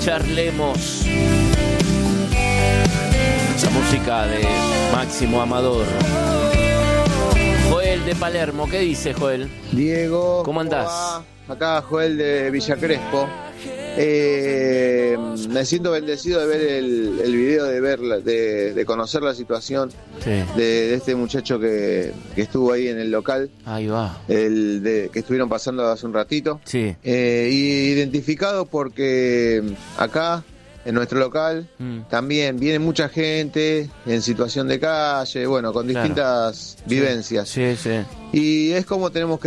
charlemos. La música de Máximo Amador. Joel de Palermo, ¿qué dice Joel? Diego, ¿cómo andás? Acá Joel de Villa Crespo. Me siento bendecido de ver el video, de conocer la situación de este muchacho que estuvo ahí en el local. Ahí va. Que estuvieron pasando hace un ratito. Sí. Identificado porque acá, en nuestro local, también viene mucha gente en situación de calle, bueno, con distintas vivencias. Sí, sí. Y es como tenemos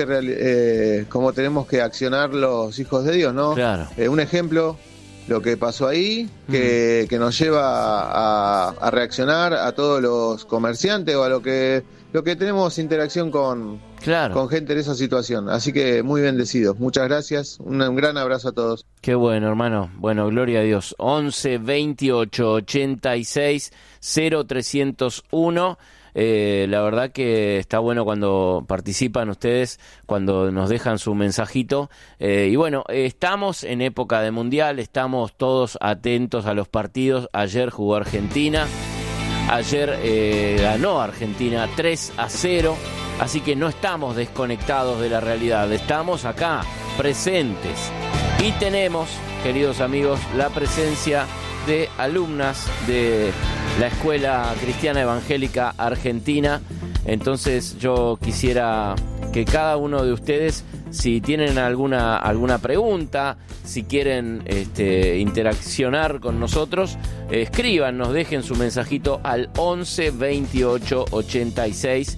que accionar los hijos de Dios, ¿no? Claro. Un ejemplo, lo que pasó ahí, que nos lleva a reaccionar a todos los comerciantes o a lo que tenemos interacción con gente en esa situación. Así que muy bendecidos. Muchas gracias. Un gran abrazo a todos. Qué bueno, hermano. Bueno, gloria a Dios. 11 28 86 0301. La verdad que está bueno cuando participan ustedes, cuando nos dejan su mensajito. Y bueno, estamos en época de mundial, estamos todos atentos a los partidos. Ayer jugó Argentina, ayer ganó Argentina 3-0, así que no estamos desconectados de la realidad, estamos acá, presentes. Y tenemos, queridos amigos, la presencia de alumnas de la Escuela Cristiana Evangélica Argentina. Entonces yo quisiera que cada uno de ustedes, si tienen alguna pregunta, si quieren interaccionar con nosotros, escriban, nos dejen su mensajito al 11 28 86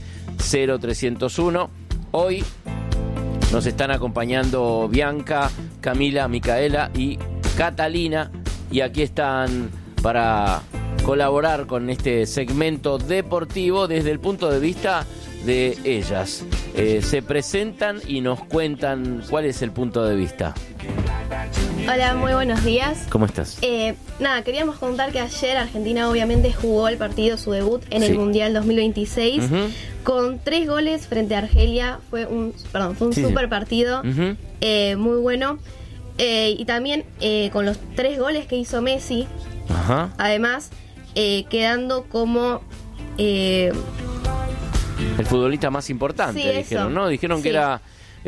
0301. Hoy nos están acompañando Bianca, Camila, Micaela y Catalina, y aquí están para colaborar con este segmento deportivo desde el punto de vista de ellas. Se presentan y nos cuentan cuál es el punto de vista. Hola, muy buenos días. ¿Cómo estás? Queríamos contar que ayer Argentina obviamente jugó el partido, su debut en el Mundial 2026, con 3 goles frente a Argelia. Fue un super partido, muy bueno. Y también con los 3 goles que hizo Messi, además quedando como el futbolista más importante, dijeron, ¿no? Dijeron que era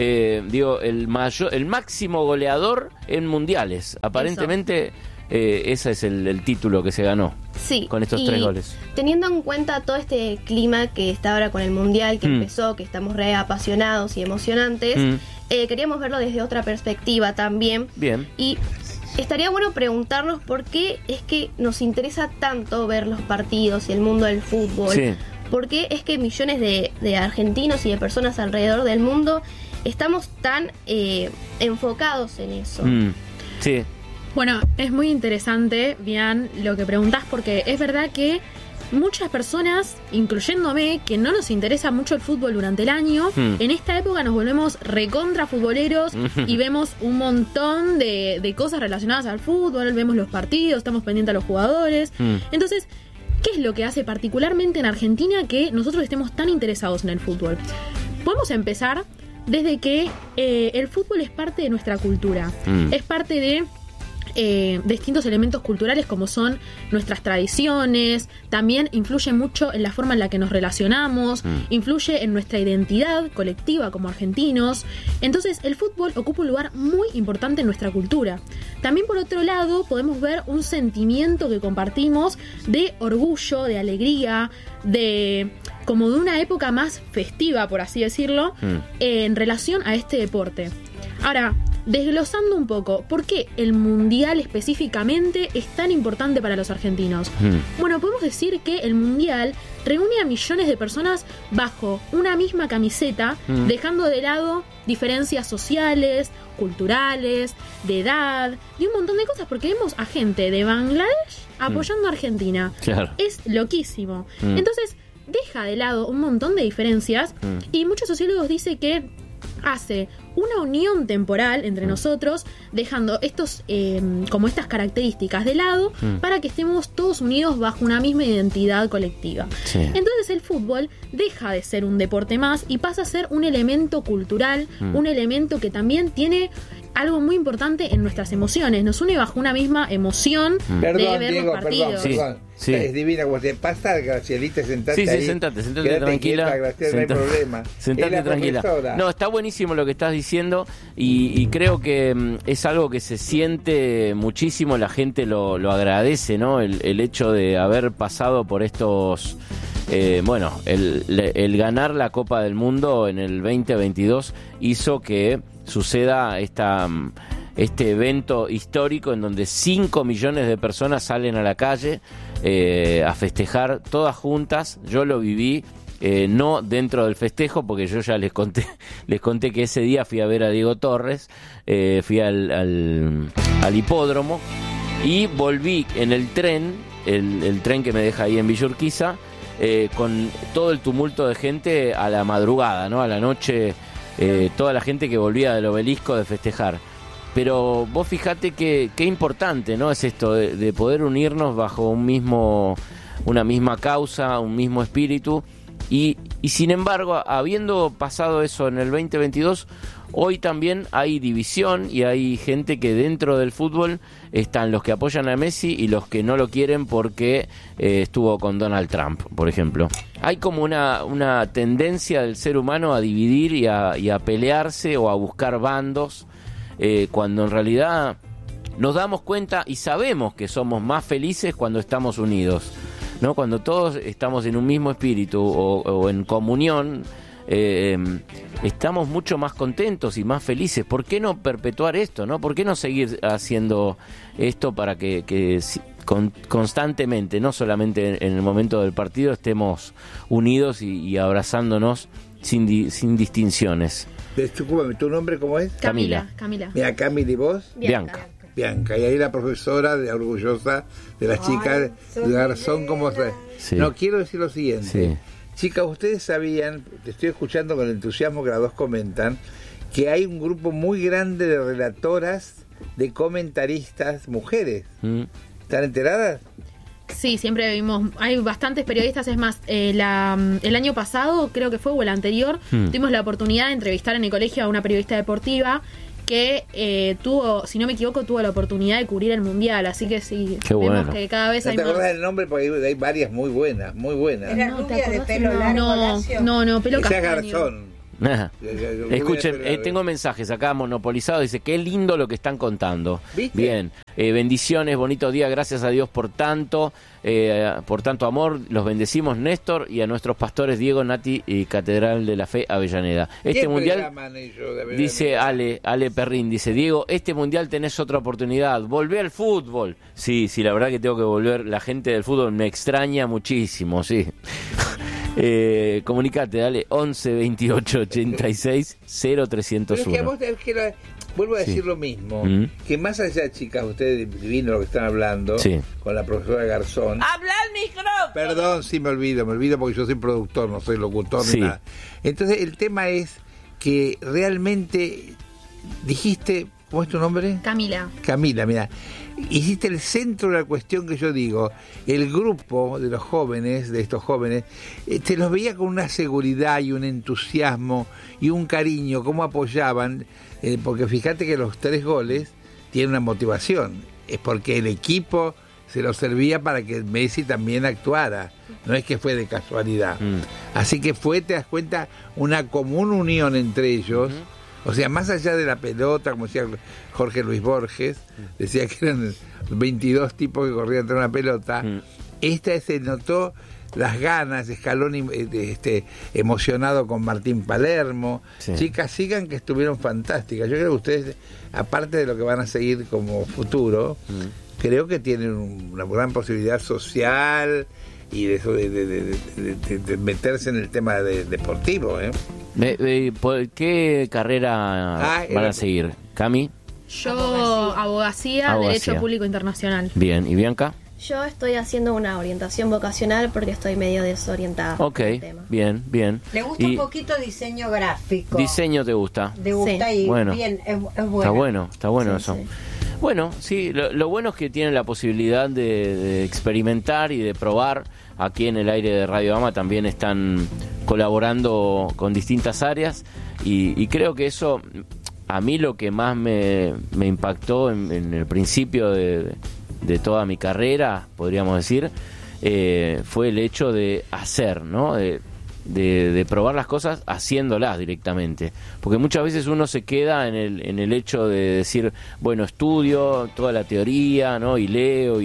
el máximo goleador en mundiales. Aparentemente ese es el título que se ganó con estos 3 goles. Teniendo en cuenta todo este clima que está ahora con el mundial, que empezó, que estamos re apasionados y emocionantes, queríamos verlo desde otra perspectiva también. Bien. Y estaría bueno preguntarnos por qué es que nos interesa tanto ver los partidos y el mundo del fútbol. Sí. ¿Por qué es que millones de argentinos y de personas alrededor del mundo estamos tan enfocados en eso? Sí. Bueno, es muy interesante, Bian, lo que preguntás, porque es verdad que muchas personas, incluyéndome, que no nos interesa mucho el fútbol durante el año, en esta época nos volvemos recontra futboleros y vemos un montón de cosas relacionadas al fútbol, vemos los partidos, estamos pendientes a los jugadores. Entonces, ¿qué es lo que hace particularmente en Argentina que nosotros estemos tan interesados en el fútbol? Podemos empezar desde que el fútbol es parte de nuestra cultura, es parte de distintos elementos culturales como son nuestras tradiciones, también influye mucho en la forma en la que nos relacionamos, influye en nuestra identidad colectiva como argentinos. Entonces el fútbol ocupa un lugar muy importante en nuestra cultura. También por otro lado podemos ver un sentimiento que compartimos de orgullo, de alegría, como de una época más festiva, por así decirlo, en relación a este deporte. Ahora, desglosando un poco, ¿por qué el Mundial específicamente es tan importante para los argentinos? Bueno, podemos decir que el Mundial reúne a millones de personas bajo una misma camiseta, dejando de lado diferencias sociales, culturales, de edad, y un montón de cosas, porque vemos a gente de Bangladesh apoyando a Argentina. Claro. Es loquísimo. Entonces, deja de lado un montón de diferencias, y muchos sociólogos dicen que hace una unión temporal entre nosotros, dejando estos como estas características de lado para que estemos todos unidos bajo una misma identidad colectiva. Sí. Entonces el fútbol deja de ser un deporte más y pasa a ser un elemento cultural, un elemento que también tiene algo muy importante en nuestras emociones, nos une bajo una misma emoción de ver Diego, los partidos. Perdón. Sí. Es divina como te pasa, Gracielita, sentate ahí. Sí, sentate tranquila. No hay problema. Sentate tranquila. Profesora. No, está buenísimo lo que estás diciendo y creo que es algo que se siente muchísimo, la gente lo agradece, ¿no? El hecho de haber pasado por estos... el ganar la Copa del Mundo en el 2022 hizo que suceda este evento histórico en donde 5 millones de personas salen a la calle a festejar todas juntas. Yo lo viví, no dentro del festejo, porque yo ya les conté que ese día fui a ver a Diego Torres, fui al hipódromo y volví en el tren, el tren que me deja ahí en Villa Urquiza, con todo el tumulto de gente a la madrugada, ¿no? A la noche, toda la gente que volvía del Obelisco de festejar. Pero vos fijate qué importante, ¿no? Es esto de poder unirnos bajo una misma causa, un mismo espíritu. Y sin embargo, habiendo pasado eso en el 2022, hoy también hay división y hay gente que dentro del fútbol están los que apoyan a Messi y los que no lo quieren porque estuvo con Donald Trump, por ejemplo. Hay como una tendencia del ser humano a dividir y a pelearse o a buscar bandos, cuando en realidad nos damos cuenta y sabemos que somos más felices cuando estamos unidos, ¿no? Cuando todos estamos en un mismo espíritu o en comunión, estamos mucho más contentos y más felices. ¿Por qué no perpetuar esto, no? ¿Por qué no seguir haciendo esto para que constantemente, no solamente en el momento del partido, estemos unidos y abrazándonos sin distinciones? Discúlpame, ¿tu nombre cómo es? Camila. Mira, Camila, ¿y vos? Bianca. Y ahí la profesora orgullosa de las chicas de Garzón, ¿cómo se? Sí. No, quiero decir lo siguiente. Sí. Chicas, ustedes sabían, te estoy escuchando con el entusiasmo que las dos comentan, que hay un grupo muy grande de relatoras, de comentaristas, mujeres. ¿Están enteradas? Sí, siempre vimos, hay bastantes periodistas, es más, el año pasado, creo que fue, o el anterior, tuvimos la oportunidad de entrevistar en el colegio a una periodista deportiva que tuvo, si no me equivoco, tuvo la oportunidad de cubrir el Mundial, así que sí, qué vemos bueno. Que cada vez ¿No hay te más. acordás del nombre? Porque hay varias muy buenas. ¿Era rubia de pelo largo? No, pelo castaño. Garzón. Escuchen, tengo mensajes acá monopolizados, dice, qué lindo lo que están contando. ¿Viste? Bien, bendiciones, bonito día, gracias a Dios por tanto amor, los bendecimos, Néstor, y a nuestros pastores Diego, Nati y Catedral de la Fe Avellaneda. Este mundial, dice Ale Perrín, dice, Diego, este mundial tenés otra oportunidad, volvé al fútbol. Sí, la verdad que tengo que volver, la gente del fútbol me extraña muchísimo, sí. Comunicate, dale, 11 28 86 0301. Pero es que vuelvo a decir lo mismo, que más allá, chicas, ustedes divino lo que están hablando, con la profesora Garzón. ¡Habla al micrófono! Perdón, sí, me olvido porque yo soy productor, no soy locutor ni nada. Entonces, el tema es que realmente dijiste, ¿cómo es tu nombre? Camila, mira, hiciste el centro de la cuestión que yo digo. El grupo de los jóvenes, de estos jóvenes, te los veía con una seguridad y un entusiasmo y un cariño, cómo apoyaban, porque fíjate que los 3 goles tienen una motivación, es porque el equipo se lo servía para que Messi también actuara, no es que fue de casualidad. Así que fue, te das cuenta, una común unión entre ellos. O sea, más allá de la pelota, como decía Jorge Luis Borges, decía que eran 22 tipos que corrían entre una pelota, esta se notó las ganas, Scaloni emocionado con Martín Palermo. Chicas, sigan que estuvieron fantásticas. Yo creo que ustedes, aparte de lo que van a seguir como futuro, creo que tienen una gran posibilidad social y de eso de meterse en el tema deportivo, ¿Qué carrera van a seguir? ¿Cami? Yo, abogacía, Derecho Público Internacional. Bien, ¿y Bianca? Yo estoy haciendo una orientación vocacional porque estoy medio desorientada. Ok, bien. ¿Le gusta un poquito diseño gráfico? ¿Diseño te gusta? ¿Le gusta? Sí. Y Bueno. bien, es bueno. Está bueno Sí, eso. sí. Bueno, sí, lo bueno es que tienen la posibilidad de experimentar y de probar. Aquí en el aire de Radio Ama también están colaborando con distintas áreas y creo que eso, a mí lo que más me impactó en el principio de toda mi carrera, podríamos decir, fue el hecho de hacer, ¿no? De probar las cosas haciéndolas directamente, porque muchas veces uno se queda en el hecho de decir, bueno, estudio toda la teoría, ¿no? y leo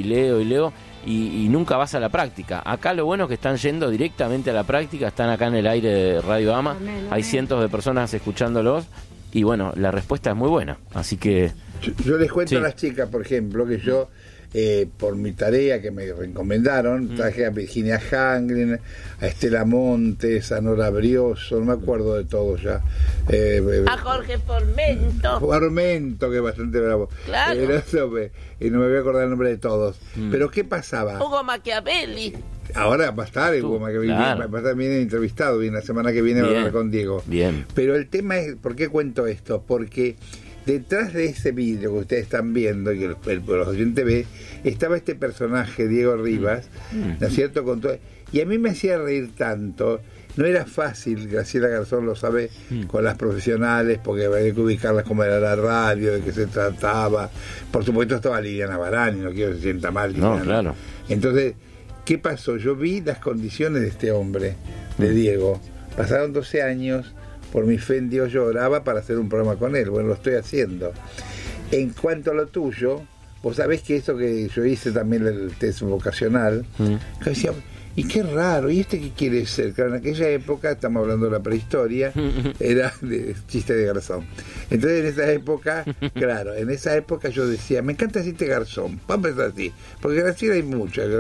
y nunca vas a la práctica. Acá lo bueno es que están yendo directamente a la práctica, están acá en el aire de Radio Ama, hay cientos de personas escuchándolos y bueno, la respuesta es muy buena, así que yo les cuento a las chicas, por ejemplo, que yo por mi tarea que me recomendaron, traje a Virginia Hangren, a Estela Montes, a Nora Brioso, no me acuerdo de todos ya. A Jorge Formento, que es bastante bravo. Claro. Y no me voy a acordar el nombre de todos. Pero ¿qué pasaba? Hugo Machiavelli. Ahora va a estar Hugo Machiavelli, claro. va a estar bien entrevistado, bien la semana que viene va a hablar con Diego. Bien. Pero el tema es, ¿por qué cuento esto? Porque detrás de ese vídeo que ustedes están viendo y que los oyentes ven, estaba este personaje, Diego Rivas, ¿no es cierto? Y a mí me hacía reír tanto. No era fácil, Graciela Garzón lo sabe, con las profesionales, porque había que ubicarlas como era la radio, de qué se trataba. Por supuesto estaba Liliana Barani, no quiero que se sienta mal, Liliana. No, claro. Entonces, ¿qué pasó? Yo vi las condiciones de este hombre, de Diego. Pasaron 12 años, por mi fe en Dios yo oraba para hacer un programa con él. Bueno, lo estoy haciendo. En cuanto a lo tuyo, vos sabés que eso que yo hice también el test vocacional, que decía, y qué raro, ¿y este qué quiere ser? Claro, en aquella época, estamos hablando de la prehistoria, era de chiste de garzón. Entonces en esa época, claro, en esa época yo decía, me encanta decirte garzón, vamos a empezar así, porque Graciela hay muchas,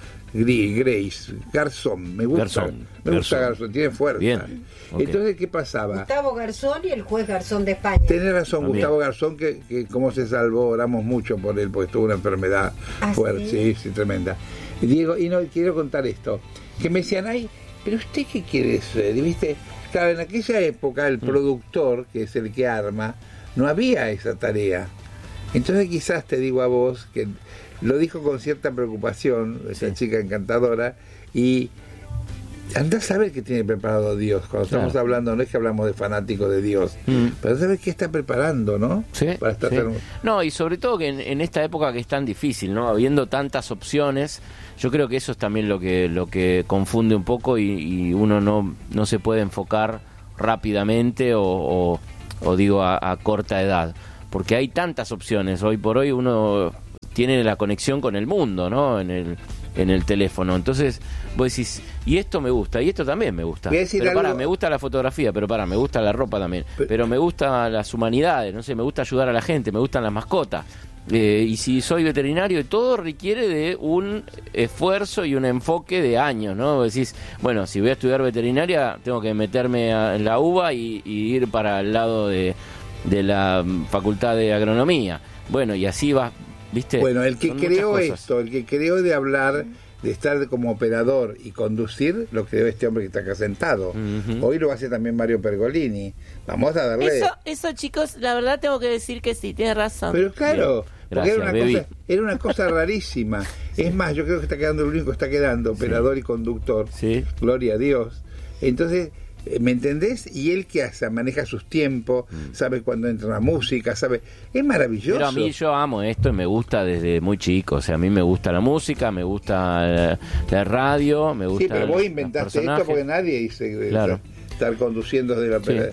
Grace, Garzón, me gusta Garzón, tiene fuerza. Bien. Okay. Entonces, ¿qué pasaba? Gustavo Garzón y el juez Garzón de España. Tenés razón, También. Gustavo Garzón, que cómo se salvó, oramos mucho por él, porque tuvo una enfermedad fuerte, sí, tremenda. Y Diego, y no quiero contar esto, que me decían, ay, pero usted qué quiere ser, y viste, claro, en aquella época el productor, que es el que arma, no había esa tarea. Entonces quizás te digo a vos, que lo dijo con cierta preocupación, esa chica encantadora, y andá a saber qué tiene preparado Dios. Cuando estamos hablando, no es que hablamos de fanáticos de Dios, pero sabes qué está preparando, ¿no? Sí, para estar No, y sobre todo que en esta época que es tan difícil, ¿no? Habiendo tantas opciones, yo creo que eso es también lo que confunde un poco y uno no se puede enfocar rápidamente o digo a corta edad, porque hay tantas opciones. Hoy por hoy uno tiene la conexión con el mundo, ¿no? En el teléfono. Entonces vos decís, y esto me gusta, y esto también me gusta. Pero me gusta la fotografía, pero me gusta la ropa también. Pero me gustan las humanidades, no sé, me gusta ayudar a la gente, me gustan las mascotas. Y si soy veterinario, todo requiere de un esfuerzo y un enfoque de años, ¿no? Vos decís, bueno, si voy a estudiar veterinaria, tengo que meterme en la UBA y ir para el lado de la facultad de agronomía. Bueno, y así vas, ¿viste? Bueno, el que creó esto, el que creó de hablar, de estar como operador y conducir, lo creó este hombre que está acá sentado. Hoy lo hace también Mario Pergolini. Vamos a darle... Eso, chicos, la verdad tengo que decir que sí, tiene razón. Pero claro, gracias, porque era una cosa rarísima. Es más, yo creo que está quedando el único que está quedando, operador y conductor. Sí. Gloria a Dios. Entonces... ¿me entendés? Y él que hace, maneja sus tiempos, sabe cuándo entra la música, sabe, es maravilloso. Pero a mí yo amo esto y me gusta desde muy chico, o sea, a mí me gusta la música, me gusta la radio, me gusta. Sí, pero vos inventaste esto porque nadie dice estar conduciendo desde la pelea.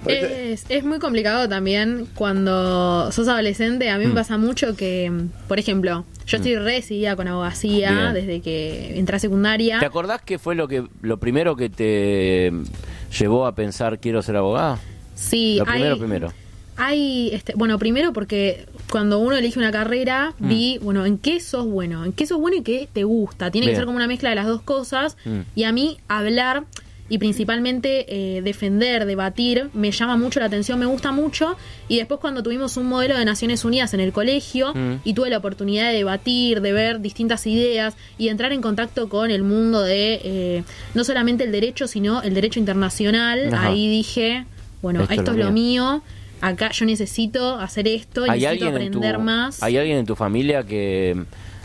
Es muy complicado también cuando sos adolescente. A mí me pasa mucho que, por ejemplo, yo estoy decidida con abogacía desde que entré a secundaria. ¿Te acordás qué fue lo primero que te llevó a pensar quiero ser abogada? Sí, lo primero. Bueno, primero porque cuando uno elige una carrera, vi, bueno, en qué sos bueno y qué te gusta. Tiene que ser como una mezcla de las dos cosas. Y a mí hablar... y principalmente defender, debatir, me llama mucho la atención, me gusta mucho. Y después cuando tuvimos un modelo de Naciones Unidas en el colegio y tuve la oportunidad de debatir, de ver distintas ideas y entrar en contacto con el mundo de no solamente el derecho, sino el derecho internacional, ahí dije, bueno, esto es lo mío. Acá yo necesito hacer esto, necesito aprender más. ¿Hay alguien en tu familia que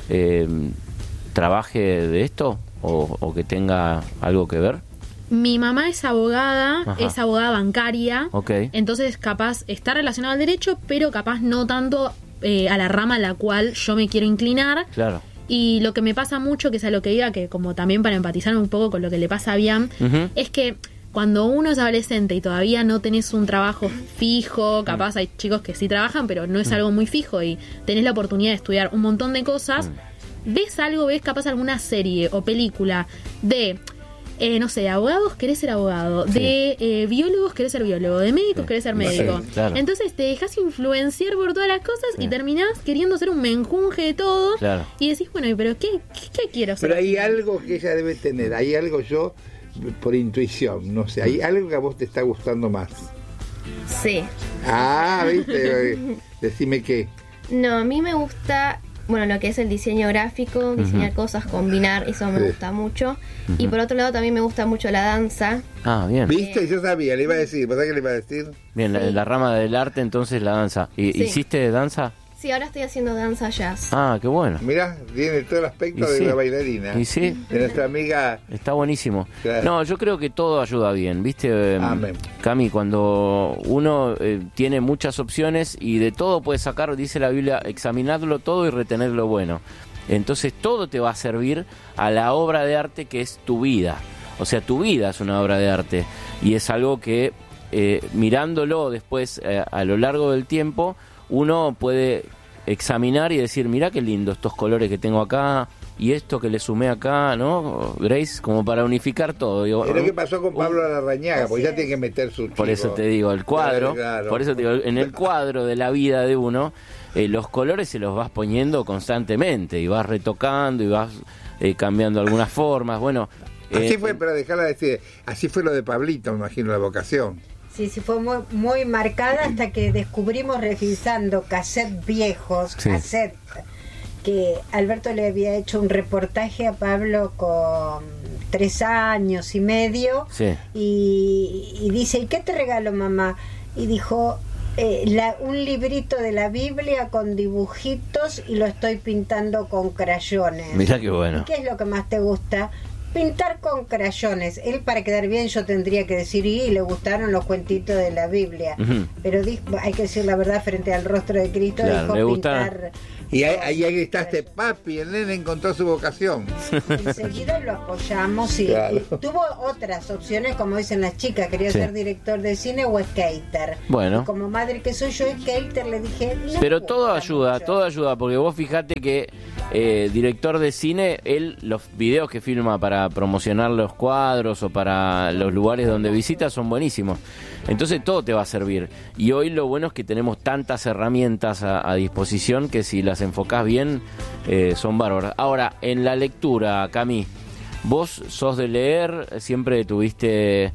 trabaje de esto o que tenga algo que ver? Mi mamá es abogada bancaria, entonces capaz está relacionado al derecho, pero capaz no tanto a la rama a la cual yo me quiero inclinar. Claro. Y lo que me pasa mucho, que es a lo que iba, que como también para empatizar un poco con lo que le pasa a Bian, es que cuando uno es adolescente y todavía no tenés un trabajo fijo, capaz hay chicos que sí trabajan, pero no es algo muy fijo y tenés la oportunidad de estudiar un montón de cosas, ves capaz alguna serie o película de, no sé, de abogados querés ser abogado, de biólogos querés ser biólogo, de médicos querés ser médico. Claro. Entonces te dejas influenciar por todas las cosas y terminás queriendo ser un menjunje de todo y decís, bueno, pero ¿qué quiero ser? Pero hay algo que ella debe tener, hay algo yo... por intuición, no sé, ¿hay algo que a vos te está gustando más? Sí. ¿Viste? Decime qué. No, a mí me gusta, bueno, lo que es el diseño gráfico, diseñar cosas, combinar, eso me gusta mucho. Y por otro lado también me gusta mucho la danza. Bien. ¿Viste? Yo sabía, le iba a decir, ¿verdad que le iba a decir? Bien, la rama del arte, entonces la danza. ¿Hiciste danza? Sí, ahora estoy haciendo danza jazz. Qué bueno. Mirá, tiene todo el aspecto de una bailarina. Y sí. De nuestra amiga. Está buenísimo. Claro. No, yo creo que todo ayuda bien, ¿viste? Amén. Cami, cuando uno tiene muchas opciones y de todo puede sacar, dice la Biblia, examinarlo todo y retener lo bueno. Entonces todo te va a servir a la obra de arte que es tu vida. O sea, tu vida es una obra de arte. Y es algo que, mirándolo después a lo largo del tiempo, uno puede examinar y decir, mirá qué lindo estos colores que tengo acá y esto que le sumé acá, ¿no, Grace? Como para unificar todo. Digo, es lo que pasó con Pablo Larrañaga, porque ya tiene que meter su chico. Por eso te digo, el cuadro, por eso te digo, en el cuadro de la vida de uno, los colores se los vas poniendo constantemente y vas retocando y vas cambiando algunas formas, bueno. Así fue, pero dejarla decir, así fue lo de Pablito, me imagino, la vocación. Sí, fue muy, muy marcada hasta que descubrimos revisando cassettes viejos, cassettes, que Alberto le había hecho un reportaje a Pablo con 3 años y medio y dice, ¿y qué te regalo, mamá? Y dijo, un librito de la Biblia con dibujitos y lo estoy pintando con crayones. Mirá qué bueno. ¿Y qué es lo que más te gusta? Pintar con crayones. Él, para quedar bien, yo tendría que decir, y le gustaron los cuentitos de la Biblia. Pero hay que decir la verdad frente al rostro de Cristo, dijo pintar. Y ahí gritaste, papi, el nene encontró su vocación. Enseguida lo apoyamos y tuvo otras opciones, como dicen las chicas, quería ser director de cine o skater. Bueno. Y como madre que soy yo, skater, le dije, no. Pero todo ayuda, porque vos fijate que director de cine, los videos que filma para promocionar los cuadros o para los lugares donde visita son buenísimos. Entonces todo te va a servir. Y hoy lo bueno es que tenemos tantas herramientas a disposición que si las enfocás bien, son bárbaras. Ahora, en la lectura, Cami, vos sos de leer, siempre tuviste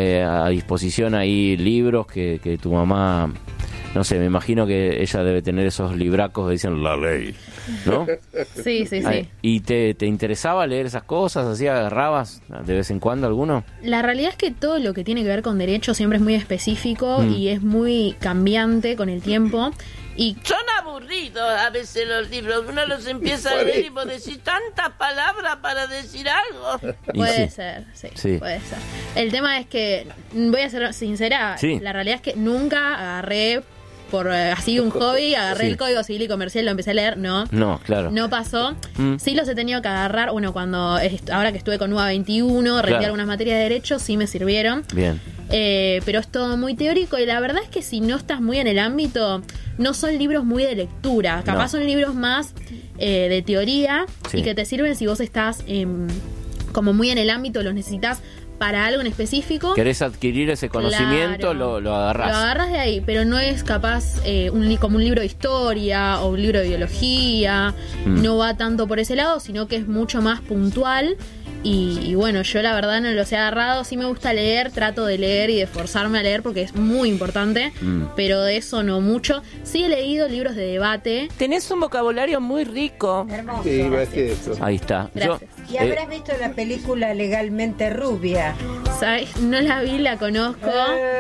a disposición ahí libros que tu mamá, no sé, me imagino que ella debe tener esos libracos que dicen la ley, ¿no? Sí. ¿Y te interesaba leer esas cosas? ¿Así agarrabas de vez en cuando alguno? La realidad es que todo lo que tiene que ver con derecho siempre es muy específico y es muy cambiante con el tiempo. Y son aburridos a veces los libros. Uno los empieza a leer y vos decís tantas palabras para decir algo. Puede ser, sí, puede ser. El tema es que, voy a ser sincera, la realidad es que nunca agarré por así un hobby, agarré el Código Civil y Comercial, lo empecé a leer, no, claro, no pasó. Sí los he tenido que agarrar, bueno, ahora que estuve con UBA 21, rendí algunas materias de derecho, sí me sirvieron. Bien. Pero es todo muy teórico y la verdad es que si no estás muy en el ámbito, no son libros muy de lectura, capaz son libros más de teoría y que te sirven si vos estás como muy en el ámbito, los necesitas para algo en específico. ¿Querés adquirir ese conocimiento? Claro, lo agarrás. Lo agarrás de ahí, pero no es capaz como un libro de historia o un libro de biología, no va tanto por ese lado, sino que es mucho más puntual Y bueno, yo la verdad no los he agarrado. Sí me gusta leer, trato de leer y de esforzarme a leer porque es muy importante, pero de eso no mucho. Sí he leído libros de debate. Tenés un vocabulario muy rico. Hermoso. Sí, eso. Ahí está. Y habrás visto la película Legalmente Rubia. ¿Sabes? No la vi, la conozco.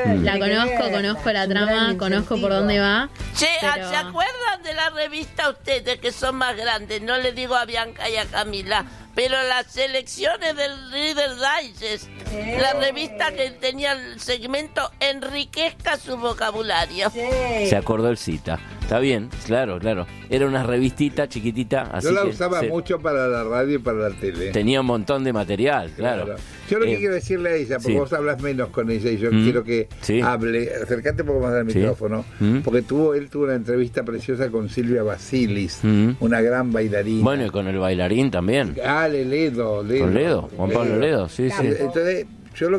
Conozco la trama, conozco por dónde va. Che, pero... ¿se acuerdan de la revista ustedes que son más grandes? No le digo a Bianca y a Camila, pero las selecciones del Reader Digest, la revista que tenía el segmento Enriquezca su vocabulario. Se acordó el Cita. Está bien, claro. Era una revistita chiquitita. Así yo la usaba mucho para la radio y para la tele. Tenía un montón de material, claro. Yo lo que quiero decirle a ella, porque vos hablas menos con ella y yo quiero que hable, acercate un poco más al micrófono, porque él tuvo una entrevista preciosa con Silvia Basilis, una gran bailarina. Bueno, y con el bailarín también. Ledo. Con Ledo, Juan Pablo Ledo, sí. Entonces, yo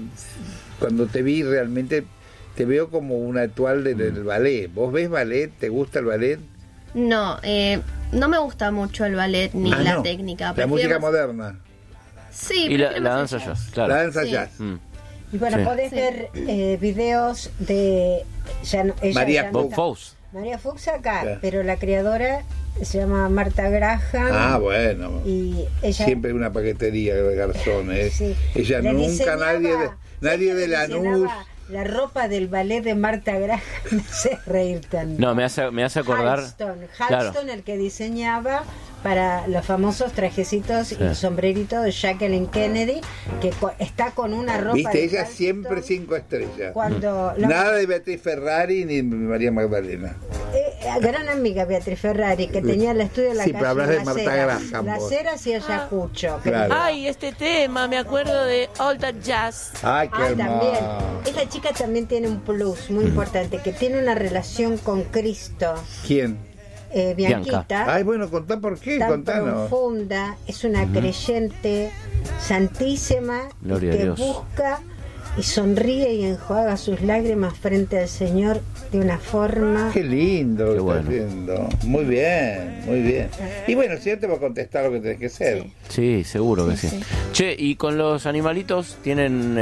cuando te vi realmente te veo como una actual del ballet. ¿Vos ves ballet? ¿Te gusta el ballet? No, no me gusta mucho el ballet ni la técnica. La música moderna. Sí, y la danza jazz, claro. La danza jazz. Y bueno, podés ver videos de María Fuchs. María Fuchs acá, pero la creadora se llama Marta Graham. Bueno. Y ella siempre una paquetería de garzones. Sí. Ella nunca, nadie de Lanús. La ropa del ballet de Marta Graham me hace reír tanto. No, me hace acordar. Halston, el que diseñaba para los famosos trajecitos y sombreritos de Jacqueline Kennedy, que está con una ropa. Viste, ella siempre 5 estrellas. Nada de Beatriz Ferrari ni María Magdalena. Gran amiga Beatriz Ferrari, que tenía el estudio de la calle. Pero hablas de Marta Graham. Las Heras y Ayacucho. Claro. Ay, este tema, me acuerdo de All That Jazz. Ay, qué hermoso. También. Esta chica también tiene un plus muy importante, que tiene una relación con Cristo. ¿Quién? Bianquita. Ay, bueno, contá por qué, contanos. Profunda, es una creyente santísima, que busca y sonríe y enjuaga sus lágrimas frente al Señor de una forma. Qué lindo, qué bueno. Haciendo. Muy bien. Y bueno, si yo te voy a contestar lo que tenés que hacer. Sí, seguro que sí. Che, ¿y con los animalitos tienen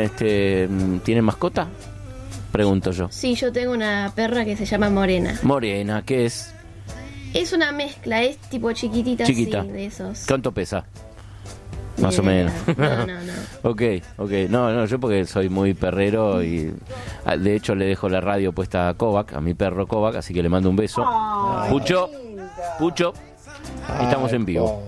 mascota? Pregunto yo. Sí, yo tengo una perra que se llama Morena. Morena, ¿qué es? Es una mezcla, es tipo chiquitita. Así, de esos. ¿Cuánto pesa? Más o menos. No. Ok. No, yo porque soy muy perrero y de hecho le dejo la radio puesta a Kovac, a mi perro Kovac, así que le mando un beso. Pucho. Estamos en vivo.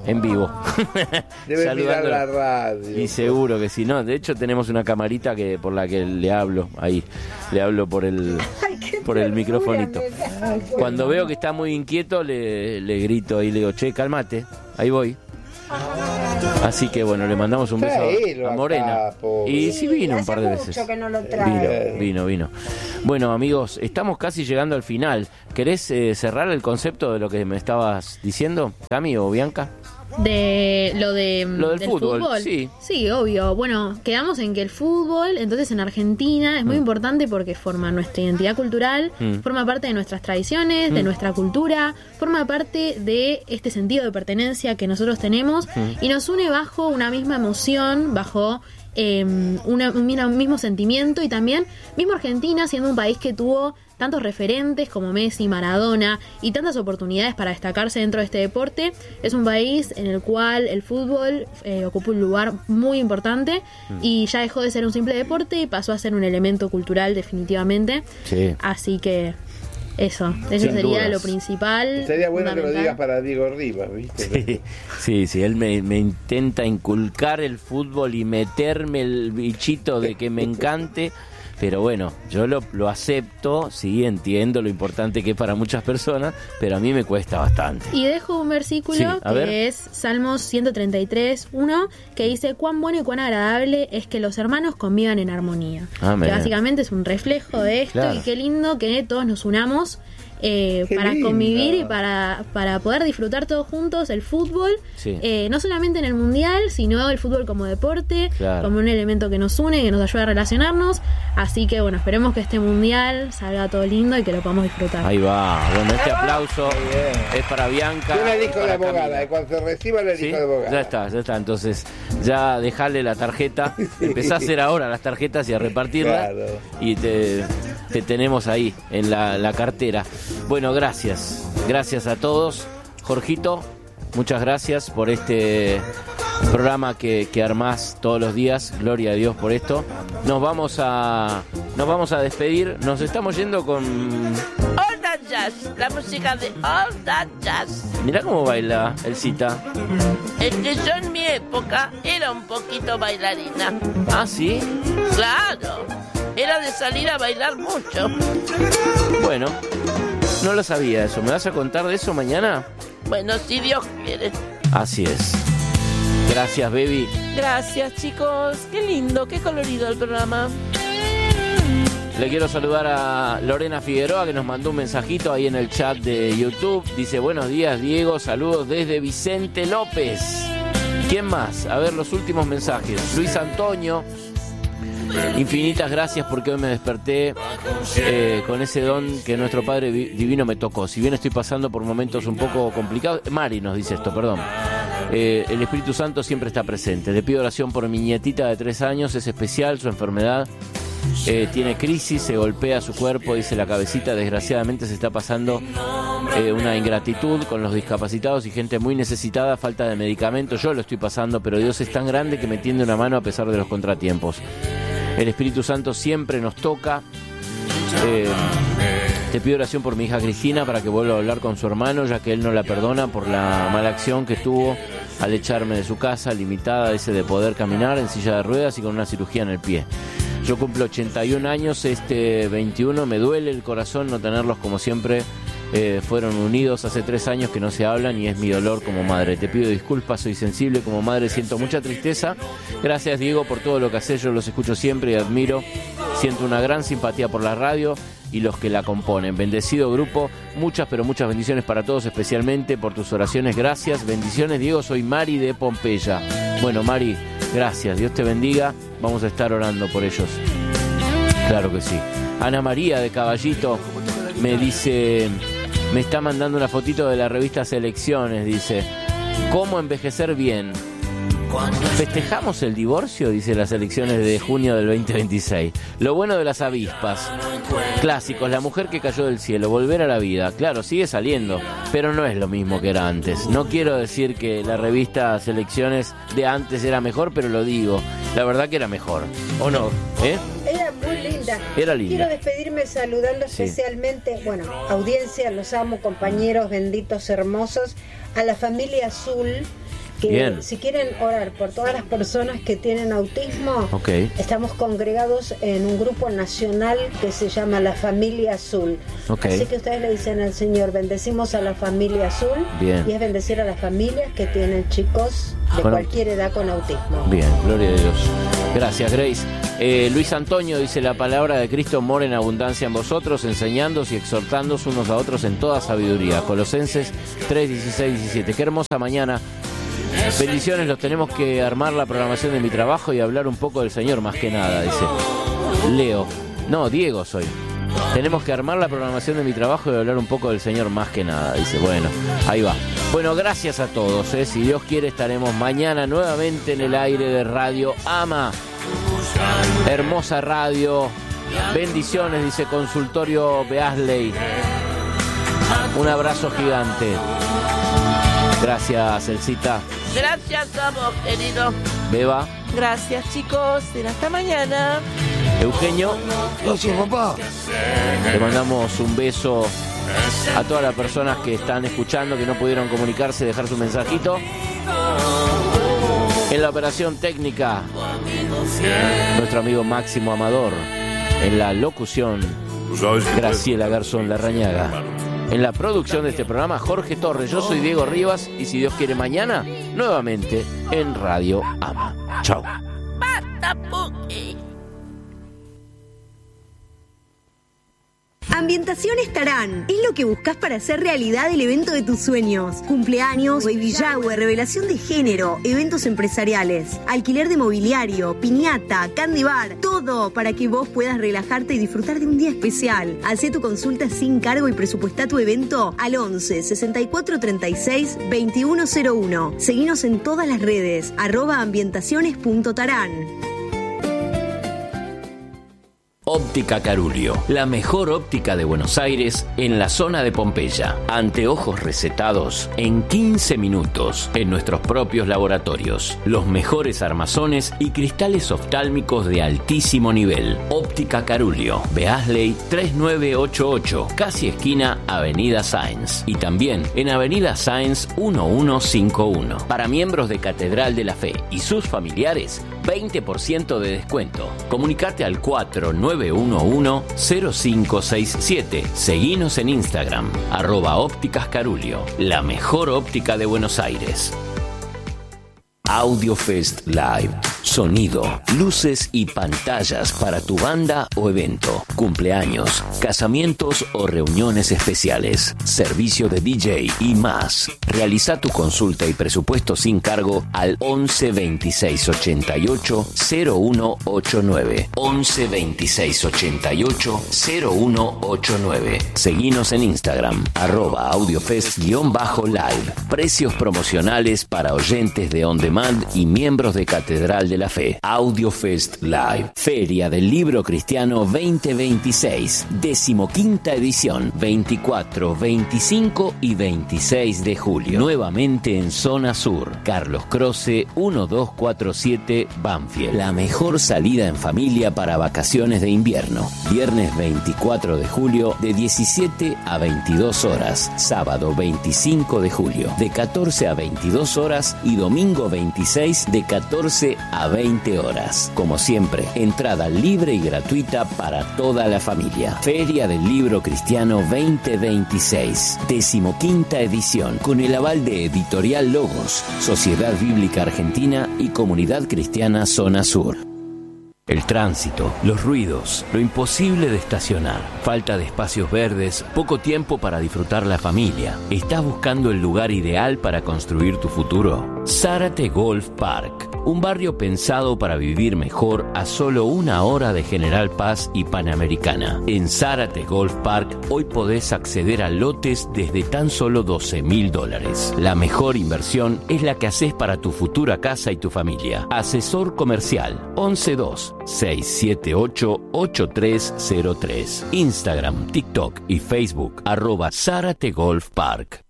Debe mirar la radio. Y seguro que sí, no. De hecho tenemos una camarita por la que le hablo ahí. Le hablo por el microfonito. Cuando veo que está muy inquieto le grito y le digo, che, cálmate, ahí voy. Así que bueno, le mandamos un beso a Morena. Y sí vino un par de veces. Que no lo trae. Vino. Bueno, amigos, estamos casi llegando al final. ¿Querés cerrar el concepto de lo que me estabas diciendo, Cami o Bianca? De lo del fútbol. Sí, obvio. Bueno, quedamos en que el fútbol, entonces en Argentina, es muy importante porque forma nuestra identidad cultural, forma parte de nuestras tradiciones, de nuestra cultura, forma parte de este sentido de pertenencia que nosotros tenemos y nos une bajo una misma emoción, bajo un mismo sentimiento y también, mismo Argentina siendo un país que tuvo tantos referentes como Messi, Maradona y tantas oportunidades para destacarse dentro de este deporte, es un país en el cual el fútbol ocupó un lugar muy importante y ya dejó de ser un simple deporte y pasó a ser un elemento cultural definitivamente. Así que eso sería dudas. Lo principal. Sería bueno que lo digas para Diego Rivas, ¿viste? Sí, él me intenta inculcar el fútbol y meterme el bichito de que me encante. Pero bueno, yo lo acepto, sí, entiendo lo importante que es para muchas personas, pero a mí me cuesta bastante. Y dejo un versículo que es Salmos 133:1, que dice: cuán bueno y cuán agradable es que los hermanos convivan en armonía. Que básicamente es un reflejo de esto, y qué lindo que todos nos unamos para convivir y para poder disfrutar todos juntos el fútbol, no solamente en el Mundial, sino el fútbol como deporte, como un elemento que nos une, que nos ayuda a relacionarnos. Así que bueno, esperemos que este Mundial salga todo lindo y que lo podamos disfrutar. Ahí va. Bueno, este aplauso es para Bianca. Yo le elijo la abogada, cuando se reciba le elijo la abogada. Ya está. Entonces, ya dejale la tarjeta. Empezá a hacer ahora las tarjetas y a repartirlas. Claro. Y te tenemos ahí en la cartera. Bueno, gracias a todos. Jorgito, muchas gracias por este programa que armás todos los días. Gloria a Dios por esto. Nos vamos a despedir. Nos estamos yendo con All That Jazz, la música de All That Jazz. Mirá cómo baila Elcita. Es que yo en mi época era un poquito bailarina. ¿Ah, sí? Claro, era de salir a bailar mucho. Bueno, no lo sabía eso. ¿Me vas a contar de eso mañana? Bueno, si Dios quiere. Así es. Gracias, baby. Gracias, chicos. Qué lindo, qué colorido el programa. Le quiero saludar a Lorena Figueroa, que nos mandó un mensajito ahí en el chat de YouTube. Dice, buenos días, Diego. Saludos desde Vicente López. ¿Quién más? A ver los últimos mensajes. Luis Antonio. Infinitas gracias porque hoy me desperté con ese don que nuestro Padre Divino me tocó. Si bien estoy pasando por momentos un poco complicados. Mari nos dice esto, perdón. El Espíritu Santo siempre está presente. Le pido oración por mi nietita de 3 años. Es especial su enfermedad. Tiene crisis, se golpea su cuerpo, dice la cabecita. Desgraciadamente se está pasando una ingratitud con los discapacitados y gente muy necesitada, falta de medicamentos. Yo lo estoy pasando, pero Dios es tan grande que me tiende una mano a pesar de los contratiempos. El Espíritu Santo siempre nos toca. Te pido oración por mi hija Cristina para que vuelva a hablar con su hermano, ya que él no la perdona por la mala acción que tuvo al echarme de su casa, limitada de poder caminar en silla de ruedas y con una cirugía en el pie. Yo cumplo 81 años, este 21, me duele el corazón no tenerlos como siempre. Fueron unidos hace 3 años que no se hablan y es mi dolor como madre. Te pido disculpas, soy sensible como madre, siento mucha tristeza. Gracias, Diego, por todo lo que haces, yo los escucho siempre y admiro. Siento una gran simpatía por la radio y los que la componen. Bendecido grupo, muchas bendiciones para todos, especialmente por tus oraciones. Gracias, bendiciones, Diego. Soy Mari de Pompeya. Bueno, Mari, gracias, Dios te bendiga. Vamos a estar orando por ellos. Claro que sí. Ana María de Caballito me dice, me está mandando una fotito de la revista Selecciones, dice, ¿cómo envejecer bien? Festejamos el divorcio, dice las elecciones de junio del 2026. Lo bueno de las avispas. Clásicos, la mujer que cayó del cielo, volver a la vida. Claro, sigue saliendo, pero no es lo mismo que era antes. No quiero decir que la revista Selecciones de antes era mejor, pero lo digo. La verdad que era mejor, ¿o no? Era muy linda. Era linda. Quiero despedirme saludando especialmente, bueno, audiencia, los amo, compañeros benditos, hermosos, a la familia Azul. Que bien. Si quieren orar por todas las personas que tienen autismo, estamos congregados en un grupo nacional que se llama la Familia Azul. Así que ustedes le dicen al Señor, bendecimos a la Familia Azul. Bien. Y es bendecir a las familias que tienen chicos de cualquier edad con autismo. Bien, gloria a Dios. Gracias, Grace. Luis Antonio dice, la palabra de Cristo mora en abundancia en vosotros, enseñándoos y exhortándoos unos a otros en toda sabiduría. Colosenses 3, 16, 17. Qué hermosa mañana. Bendiciones, los tenemos que armar la programación de mi trabajo y hablar un poco del Señor más que nada, dice Diego soy. Tenemos que armar la programación de mi trabajo y hablar un poco del Señor más que nada, dice. Bueno, ahí va. Bueno, gracias a todos, si Dios quiere estaremos mañana nuevamente en el aire de Radio Ama. Hermosa radio. Bendiciones, dice Consultorio Beasley. Un abrazo gigante. Gracias, Elcita. Gracias a vos, querido. Beba. Gracias, chicos. Será hasta mañana. Eugenio. Gracias, papá. Le mandamos un beso a todas las personas que están escuchando, que no pudieron comunicarse, dejar su mensajito. En la operación técnica, nuestro amigo Máximo Amador. En la locución, Graciela Garzón Larrañaga. En la producción de este programa, Jorge Torres. Yo soy Diego Rivas y si Dios quiere mañana, nuevamente en Radio Ama. Chao. Ambientaciones Tarán es lo que buscas para hacer realidad el evento de tus sueños. Cumpleaños, baby shower, revelación de género, eventos empresariales, alquiler de mobiliario, piñata, candy bar, todo para que vos puedas relajarte y disfrutar de un día especial. Hacé tu consulta sin cargo y presupuestá tu evento al 11 64 36 2101. Seguinos en todas las redes, @ambientaciones.tarán. Óptica Carulio, la mejor óptica de Buenos Aires en la zona de Pompeya. Anteojos recetados en 15 minutos en nuestros propios laboratorios. Los mejores armazones y cristales oftálmicos de altísimo nivel. Óptica Carulio, Beasley 3988, casi esquina Avenida Sáenz. Y también en Avenida Sáenz 1151. Para miembros de Catedral de la Fe y sus familiares, 20% de descuento. Comunicate al 4911-0567. Seguinos en Instagram, @ópticas Carulio, la mejor óptica de Buenos Aires. AudioFest Live. Sonido, luces y pantallas para tu banda o evento, cumpleaños, casamientos o reuniones especiales, servicio de DJ y más. Realiza tu consulta y presupuesto sin cargo al 11 26 88 0189. 11 26 88 0189. Seguinos en Instagram, @AudioFest_live. Precios promocionales para oyentes de On Demand y miembros de Catedral de la Fe. AudioFest Live. Feria del Libro Cristiano 2026. 15ª edición. 24, 25 y 26 de julio. Nuevamente en Zona Sur. Carlos Croce 1247 Banfield. La mejor salida en familia para vacaciones de invierno. Viernes 24 de julio de 17 a 22 horas. Sábado 25 de julio de 14 a 22 horas y domingo 26 de 14 a 20 horas. Como siempre, entrada libre y gratuita para toda la familia. Feria del Libro Cristiano 2026, 15ª edición, con el aval de Editorial Logos, Sociedad Bíblica Argentina y Comunidad Cristiana Zona Sur. El tránsito, los ruidos, lo imposible de estacionar, falta de espacios verdes, poco tiempo para disfrutar la familia. ¿Estás buscando el lugar ideal para construir tu futuro? Zárate Golf Park, un barrio pensado para vivir mejor a solo 1 hora de General Paz y Panamericana. En Zárate Golf Park hoy podés acceder a lotes desde tan solo $12.000. La mejor inversión es la que haces para tu futura casa y tu familia. Asesor comercial 112-678-8303. Instagram, TikTok y Facebook @Zárate Golf Park.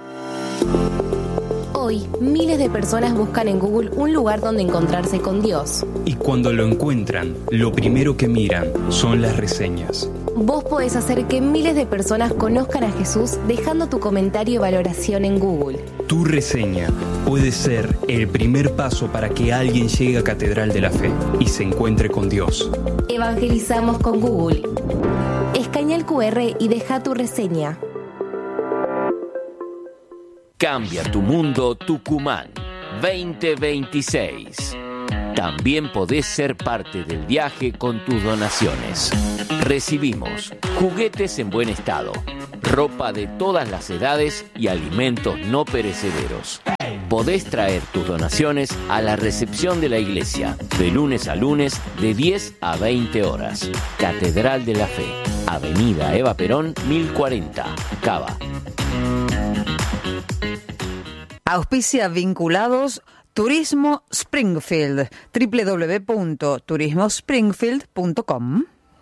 Hoy, miles de personas buscan en Google un lugar donde encontrarse con Dios. Y cuando lo encuentran, lo primero que miran son las reseñas. Vos podés hacer que miles de personas conozcan a Jesús dejando tu comentario y valoración en Google. Tu reseña puede ser el primer paso para que alguien llegue a Catedral de la Fe y se encuentre con Dios. Evangelizamos con Google. Escanea el QR y deja tu reseña. Cambia tu mundo Tucumán 2026. También podés ser parte del viaje con tus donaciones. Recibimos juguetes en buen estado, ropa de todas las edades y alimentos no perecederos. Podés traer tus donaciones a la recepción de la iglesia, de lunes a lunes, de 10 a 20 horas. Catedral de la Fe, Avenida Eva Perón, 1040, Cava. Auspicia vinculados Turismo Springfield, www.turismospringfield.com.